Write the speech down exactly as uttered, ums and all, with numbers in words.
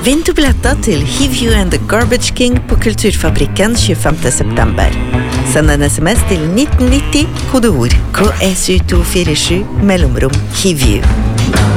Vinn du billetter til Hivju and the Garbage King på Kulturfabrikken tjuefemte september. Send en sms til nitten nitti, kodeord K S U to fire sju, mellomrom Hivju.